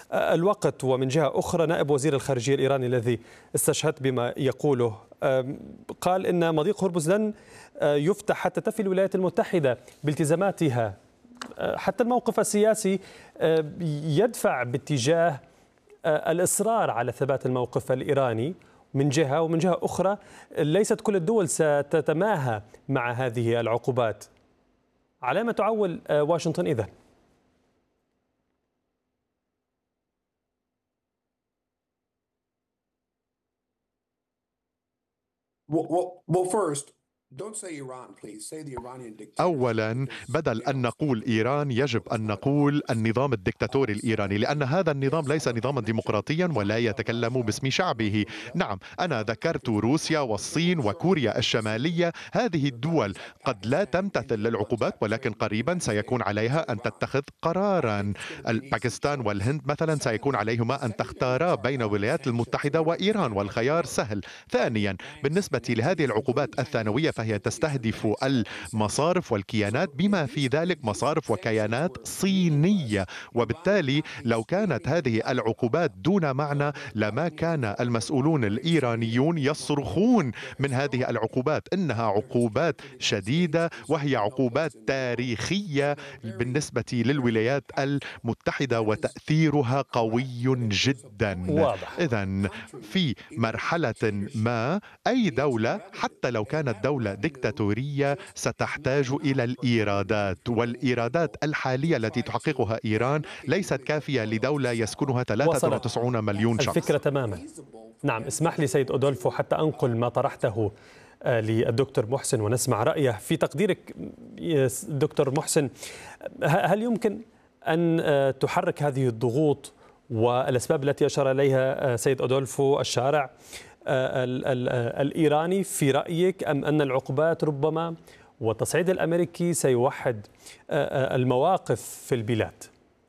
الوقت. ومن جهة أخرى نائب وزير الخارجية الإيراني الذي استشهدت بما يقوله قال إن مضيق هرمز لن يفتح حتى تفي الولايات المتحدة بالتزاماتها. حتى الموقف السياسي يدفع باتجاه الإصرار على ثبات الموقف الإيراني من جهة، ومن جهة أخرى ليست كل الدول ستتماهى مع هذه العقوبات. على ما تعول واشنطن إذن؟ أولا، بدل أن نقول إيران يجب أن نقول النظام الدكتاتوري الإيراني، لأن هذا النظام ليس نظاما ديمقراطيا ولا يتكلم باسم شعبه. نعم، أنا ذكرت روسيا والصين وكوريا الشمالية. هذه الدول قد لا تمتثل للعقوبات، ولكن قريبا سيكون عليها أن تتخذ قرارا. باكستان والهند مثلا سيكون عليهما أن تختارا بين الولايات المتحدة وإيران، والخيار سهل. ثانيا، بالنسبة لهذه العقوبات الثانوية فهي تستهدف المصارف والكيانات، بما في ذلك مصارف وكيانات صينية، وبالتالي لو كانت هذه العقوبات دون معنى لما كان المسؤولون الإيرانيون يصرخون من هذه العقوبات. إنها عقوبات شديدة وهي عقوبات تاريخية بالنسبة للولايات المتحدة وتأثيرها قوي جدا. واضح. إذن في مرحلة ما أي دولة حتى لو كانت دولة ديكتاتورية ستحتاج إلى الإيرادات، والإيرادات الحالية التي تحققها إيران ليست كافية لدولة يسكنها 93 مليون شخص. الفكرة تماما. نعم، اسمح لي سيد أودولفو حتى أنقل ما طرحته للدكتور محسن ونسمع رأيه. في تقديرك دكتور محسن، هل يمكن أن تحرك هذه الضغوط والأسباب التي أشار إليها سيد أودولفو الشارع الإيراني في رأيك، أم أن العقوبات ربما والتصعيد الأمريكي سيوحد المواقف في البلاد؟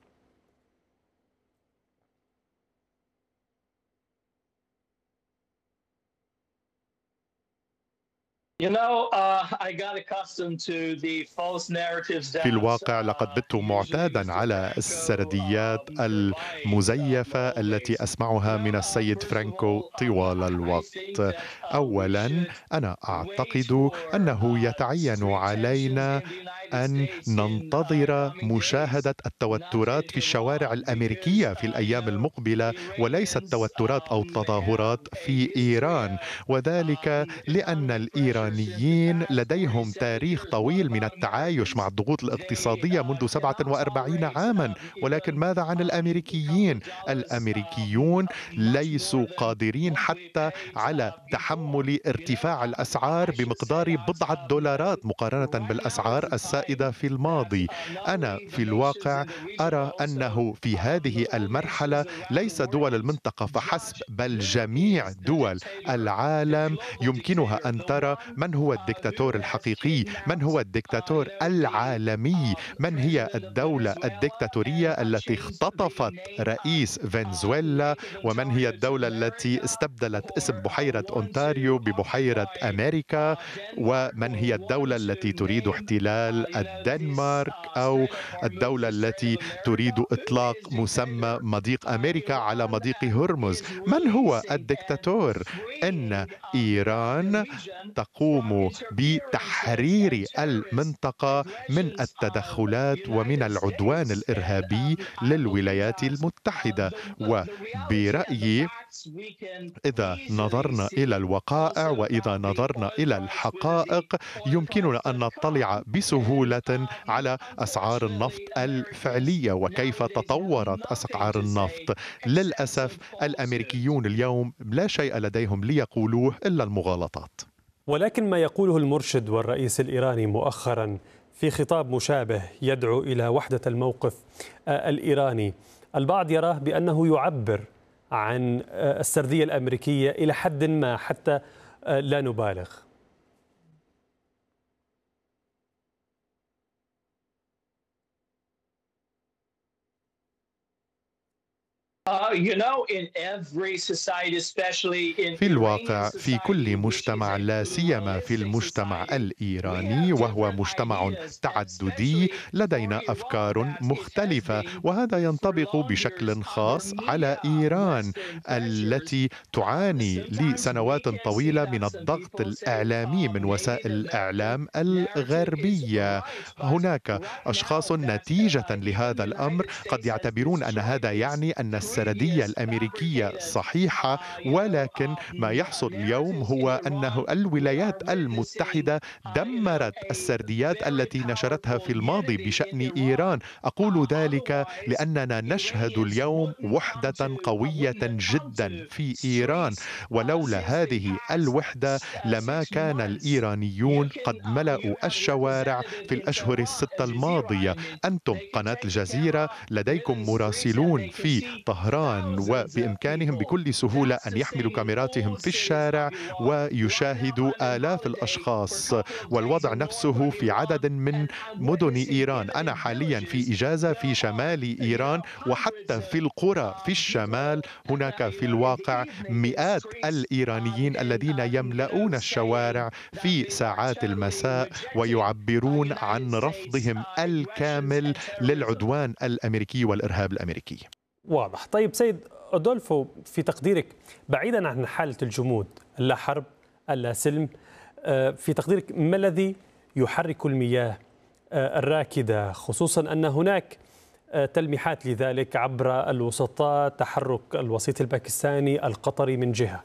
في الواقع لقد بت معتادا على السرديات المزيفة التي أسمعها من السيد فرانكو طوال الوقت. أولا، أنا أعتقد أنه يتعين علينا أن ننتظر مشاهدة التوترات في الشوارع الأمريكية في الأيام المقبلة، وليس التوترات أو التظاهرات في إيران، وذلك لأن الإيرانيين لديهم تاريخ طويل من التعايش مع الضغوط الاقتصادية منذ 47 عاما. ولكن ماذا عن الأمريكيين؟ الأمريكيون ليسوا قادرين حتى على تحمل ارتفاع الأسعار بمقدار بضعة دولارات مقارنة بالأسعار السائدة في الماضي. أنا في الواقع أرى أنه في هذه المرحلة ليس دول المنطقة فحسب، بل جميع دول العالم يمكنها أن ترى من هو الدكتاتور الحقيقي، من هو الدكتاتور العالمي، من هي الدولة الدكتاتورية التي اختطفت رئيس فنزويلا، ومن هي الدولة التي استبدلت اسم بحيرة أونتاريو ببحيرة أمريكا، ومن هي الدولة التي تريد احتلال الدنمارك، أو الدولة التي تريد إطلاق مسمى مضيق أمريكا على مضيق هرمز. من هو الدكتاتور؟ إن إيران تقوم بتحرير المنطقة من التدخلات ومن العدوان الإرهابي للولايات المتحدة. وبرأيي إذا نظرنا إلى الوقائع وإذا نظرنا إلى الحقائق يمكننا أن نطلع بسهولة على أسعار النفط الفعلية وكيف تطورت أسعار النفط. للأسف الأمريكيون اليوم لا شيء لديهم ليقولوه إلا المغالطات. ولكن ما يقوله المرشد والرئيس الإيراني مؤخرا في خطاب مشابه يدعو إلى وحدة الموقف الإيراني، البعض يراه بأنه يعبر عن السردية الأمريكية إلى حد ما حتى لا نبالغ. في الواقع في كل مجتمع، لا سيما في المجتمع الإيراني وهو مجتمع تعددي، لدينا أفكار مختلفة، وهذا ينطبق بشكل خاص على إيران التي تعاني لسنوات طويلة من الضغط الإعلامي من وسائل الإعلام الغربية. هناك أشخاص نتيجة لهذا الأمر قد يعتبرون أن هذا يعني أن السردية الأمريكية صحيحة، ولكن ما يحصل اليوم هو أن الولايات المتحدة دمرت السرديات التي نشرتها في الماضي بشأن إيران. أقول ذلك لأننا نشهد اليوم وحدة قوية جدا في إيران، ولولا هذه الوحدة لما كان الإيرانيون قد ملأوا الشوارع في الأشهر الستة الماضية. أنتم قناة الجزيرة لديكم مراسلون في طهران، وبإمكانهم بكل سهولة أن يحملوا كاميراتهم في الشارع ويشاهدوا آلاف الأشخاص، والوضع نفسه في عدد من مدن إيران. أنا حاليا في إجازة في شمال إيران، وحتى في القرى في الشمال هناك في الواقع مئات الإيرانيين الذين يملؤون الشوارع في ساعات المساء ويعبرون عن رفضهم الكامل للعدوان الأمريكي والإرهاب الأمريكي. واضح. طيب سيد أدولفو، في تقديرك بعيدا عن حالة الجمود، لا حرب لا سلم، في تقديرك ما الذي يحرك المياه الراكدة، خصوصا أن هناك تلميحات لذلك عبر الوسطاء، تحرك الوسيط الباكستاني القطري من جهة؟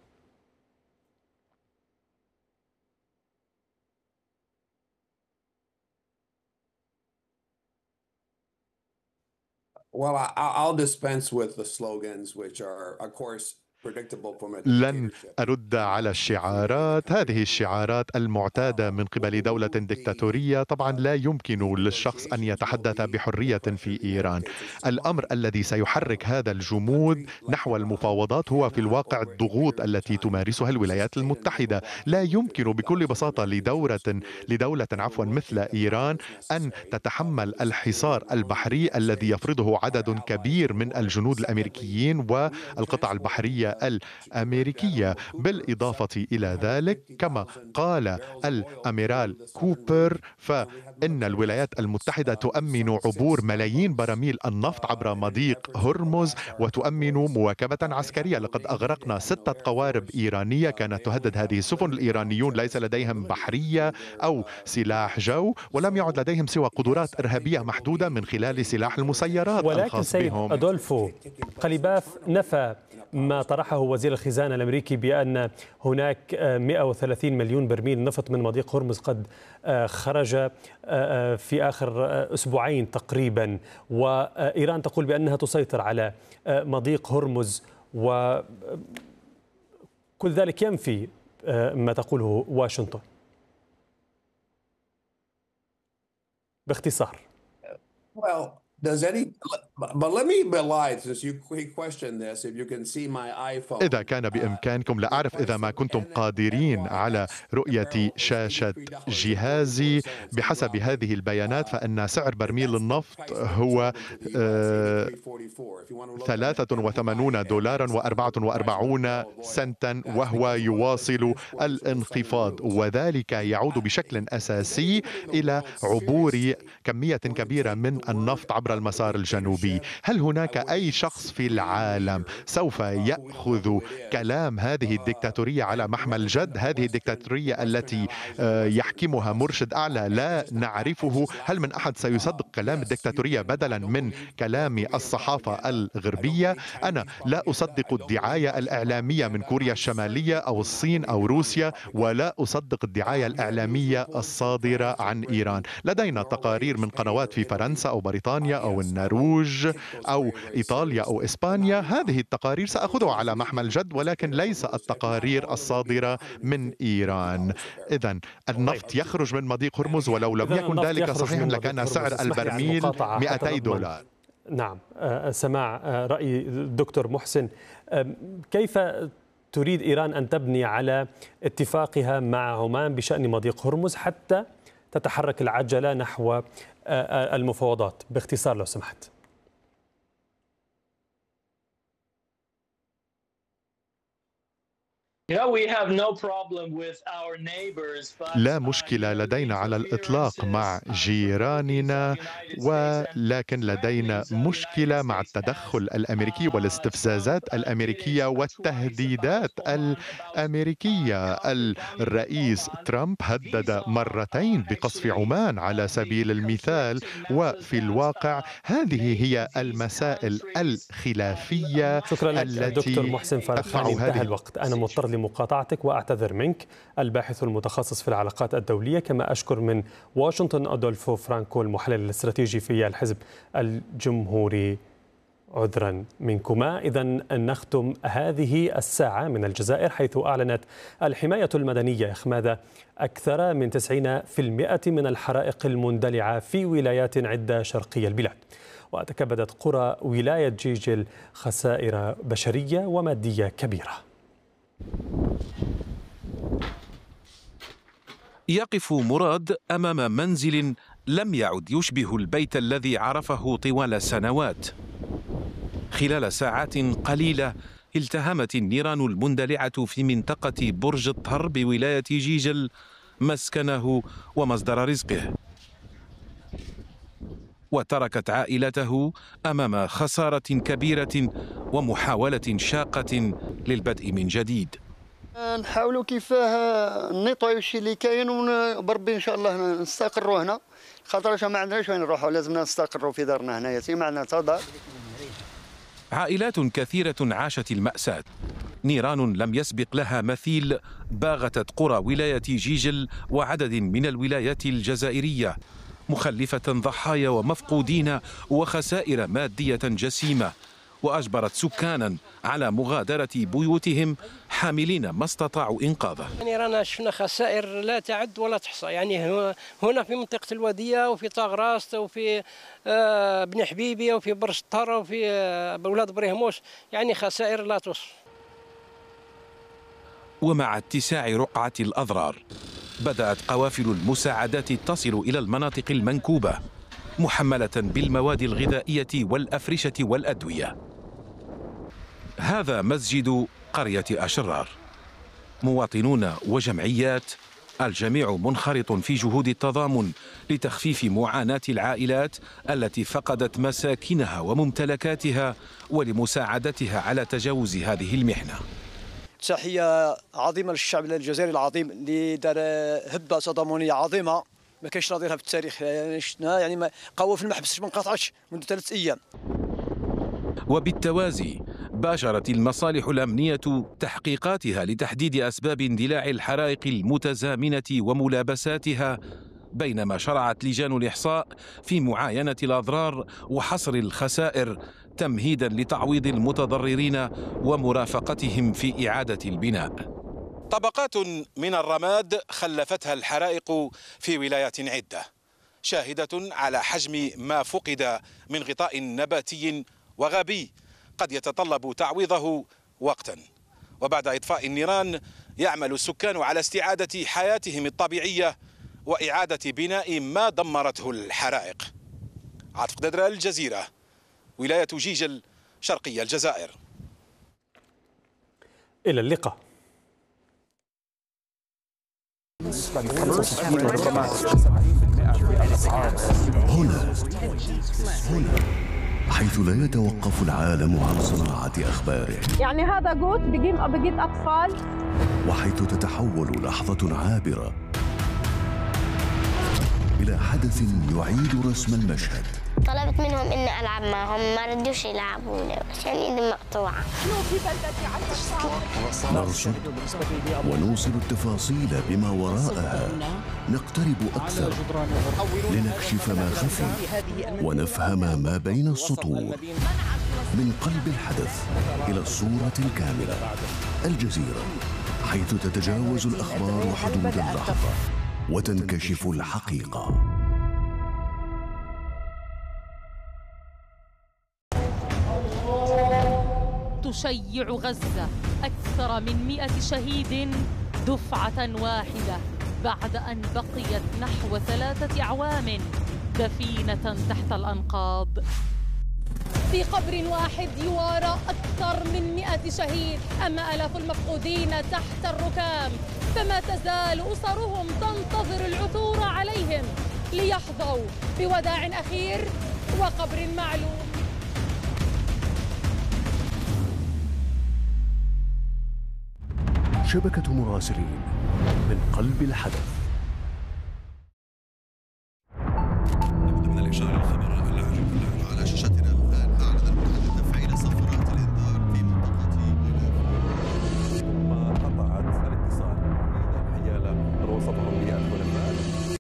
Well, I'll dispense with the slogans, which are, of course, predictable from a لن dictatorship. أرد على الشعارات، هذه الشعارات المعتادة من قبل دولة ديكتاتورية. طبعا لا يمكن للشخص أن يتحدث بحرية في إيران. الأمر الذي سيحرك هذا الجمود نحو المفاوضات هو في الواقع الضغوط التي تمارسها الولايات المتحدة. لا يمكن بكل بساطة لدولة مثل إيران أن تتحمل الحصار البحري الذي يفرضه عدد كبير من الجنود الأمريكيين والقطع البحرية الأمريكية. بالإضافة إلى ذلك، كما قال الأميرال كوبر، فإن الولايات المتحدة تؤمن عبور ملايين براميل النفط عبر مضيق هرمز، وتؤمن مواكبة عسكرية. لقد أغرقنا 6 قوارب إيرانية كانت تهدد هذه السفن. الإيرانيون ليس لديهم بحرية أو سلاح جو، ولم يعد لديهم سوى قدرات إرهابية محدودة من خلال سلاح المسيرات ولكن الخاص سيد بهم. أدولفو، قليباف نفى ما طرحه وزير الخزانة الأمريكي بأن هناك 130 مليون برميل نفط من مضيق هرمز قد خرج في آخر أسبوعين تقريبا، وإيران تقول بأنها تسيطر على مضيق هرمز، وكل ذلك ينفي ما تقوله واشنطن. باختصار. إذا كان بإمكانكم، لا أعرف إذا ما كنتم قادرين على رؤية شاشة جهازي. بحسب هذه البيانات فإن سعر برميل النفط هو $83.44 وهو يواصل الانخفاض، وذلك يعود بشكل أساسي إلى عبور كمية كبيرة من النفط عبر المسار الجنوبي. هل هناك أي شخص في العالم سوف يأخذ كلام هذه الدكتاتورية على محمل جد؟ هذه الدكتاتورية التي يحكمها مرشد أعلى لا نعرفه. هل من أحد سيصدق كلام الدكتاتورية بدلا من كلام الصحافة الغربية؟ أنا لا أصدق الدعاية الإعلامية من كوريا الشمالية أو الصين أو روسيا، ولا أصدق الدعاية الإعلامية الصادرة عن إيران. لدينا تقارير من قنوات في فرنسا أو بريطانيا أو النرويج أو إيطاليا أو إسبانيا. هذه التقارير سأخذها على محمل جد، ولكن ليس التقارير الصادرة من إيران. إذن النفط يخرج من مضيق هرمز، ولو لم يكن ذلك صحيحا لكان سعر البرميل $200. نعم. سماع رأي الدكتور محسن، كيف تريد إيران أن تبني على اتفاقها مع عمان بشأن مضيق هرمز حتى تتحرك العجلة نحو المفاوضات؟ باختصار لو سمحت. لا مشكلة لدينا على الإطلاق مع جيراننا، ولكن لدينا مشكلة مع التدخل الأمريكي والاستفزازات الأمريكية والتهديدات الأمريكية. الرئيس ترامب هدد مرتين بقصف عمان على سبيل المثال، وفي الواقع هذه هي المسائل الخلافية. شكرا لك دكتور محسن فارخاني. انتهى الوقت، أنا مضطر لمقاطعتك وأعتذر منك. الباحث المتخصص في العلاقات الدولية، كما أشكر من واشنطن أدولفو فرانكو المحلل الاستراتيجي في الحزب الجمهوري. عذرا منكما. إذن نختم هذه الساعة من الجزائر، حيث أعلنت الحماية المدنية إخماد أكثر من 90% من الحرائق المندلعة في ولايات عدة شرقي البلاد. وتكبدت قرى ولاية جيجل خسائر بشرية ومادية كبيرة. يقف مراد أمام منزل لم يعد يشبه البيت الذي عرفه طوال سنوات. خلال ساعات قليلة التهمت النيران المندلعة في منطقة برج الطهر بولاية جيجل مسكنه ومصدر رزقه، وتركت عائلته أمام خسارة كبيرة ومحاولة شاقة للبدء من جديد. نحاولوا كيفاه نطويو الشيء اللي كاين وبربي ان شاء الله نستقروا هنا، خاطر ما عندناش وين نروحوا، لازمنا نستقروا في دارنا هنايا، ما عندنا دار. عائلات كثيرة عاشت المأساة. نيران لم يسبق لها مثيل باغتت قرى ولاية جيجل وعدد من الولايات الجزائرية، مخلفة ضحايا ومفقودين وخسائر مادية جسيمة، وأجبرت سكانا على مغادرة بيوتهم حاملين ما استطاعوا إنقاذه. يعني رانا شفنا خسائر لا تعد ولا تحصى، يعني هنا في منطقة الودية وفي طاغراس وفي بن حبيبي وفي برج الطهر وفي بولاد بريهموس، يعني خسائر لا توصف. ومع اتساع رقعة الأضرار بدأت قوافل المساعدات تصل إلى المناطق المنكوبة محملة بالمواد الغذائية والأفرشة والأدوية. هذا مسجد قرية أشرار، مواطنون وجمعيات، الجميع منخرط في جهود التضامن لتخفيف معاناة العائلات التي فقدت مساكنها وممتلكاتها ولمساعدتها على تجاوز هذه المحنة. تحية عظيمة للشعب الجزائري العظيم اللي دار هبة تضامنية عظيمة ما كانش نظيرها في التاريخ. يعني ما قوافل ما حبسش، ما انقطعتش منذ 3 أيام. وبالتوازي باشرت المصالح الأمنية تحقيقاتها لتحديد أسباب اندلاع الحرائق المتزامنة وملابساتها، بينما شرعت لجان الإحصاء في معاينة الأضرار وحصر الخسائر تمهيدا لتعويض المتضررين ومرافقتهم في إعادة البناء. طبقات من الرماد خلفتها الحرائق في ولايات عدة، شاهدة على حجم ما فقد من غطاء نباتي وغابي قد يتطلب تعويضه وقتا. وبعد إطفاء النيران يعمل السكان على استعادة حياتهم الطبيعية وإعادة بناء ما دمرته الحرائق. عاطف قدادرة، الجزيرة، ولاية جيجل، شرقي الجزائر. إلى اللقاء. هنا حيث لا يتوقف العالم عن صناعة أخباره، يعني هذا جوت بجيت أطفال، وحيث تتحول لحظة عابرة إلى حدث يعيد رسم المشهد. طلبت منهم إني ألعب معهم، ما ردوش يلعبوني عشان إيدي مقطوعة. نرصد ونوصل التفاصيل بما وراءها، نقترب أكثر لنكشف ما خفي ونفهم ما بين السطور. من قلب الحدث إلى الصورة الكاملة، الجزيرة، حيث تتجاوز الأخبار حدود اللحظة وتنكشف الحقيقة. تشيع غزة أكثر من 100 شهيد دفعة واحدة بعد أن بقيت نحو 3 أعوام دفينة تحت الأنقاض. في قبر واحد يوارى أكثر من 100 شهيد، أما آلاف المفقودين تحت الركام، فما تزال أسرهم تنتظر العثور عليهم ليحظوا بوداع أخير وقبر معلوم. شبكة مراسلين من قلب الحدث. من الإشارة للخبر العاجل على شاشتنا الآن أعلن المتحدث تفعيل صفارات الإنذار في منطقة ثم قطعت الاتصال حيال وصفهم ليأخذ المال.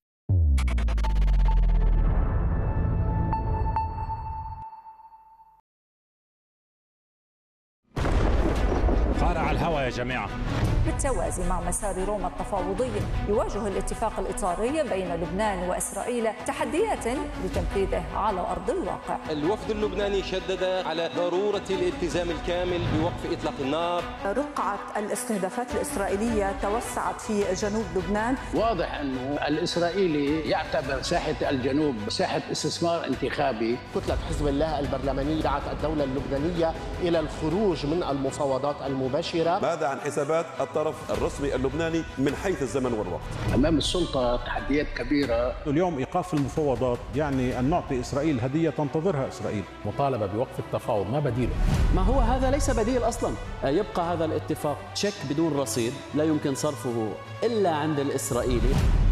قارع الهوى يا جماعة. بالتوازي مع مسار روما التفاوضي، يواجه الاتفاق الإطاري بين لبنان وإسرائيل تحديات لتنفيذه على أرض الواقع. الوفد اللبناني شدد على ضرورة الالتزام الكامل بوقف إطلاق النار. رقعة الاستهدافات الإسرائيلية توسعت في جنوب لبنان. واضح أنه الإسرائيلي يعتبر ساحة الجنوب ساحة استثمار انتخابي. كتلة حزب الله البرلمانية دعت الدولة اللبنانية إلى الخروج من المفاوضات المباشرة. ماذا عن حسابات الطرف الرسمي اللبناني من حيث الزمن والوقت؟ أمام السلطة تحديات كبيرة. اليوم إيقاف المفاوضات يعني أن نعطي إسرائيل هدية تنتظرها إسرائيل. مطالبة بوقف التفاوض، ما بديله؟ ما هو هذا ليس بديل أصلا. يبقى هذا الاتفاق تشيك بدون رصيد لا يمكن صرفه إلا عند الإسرائيلي.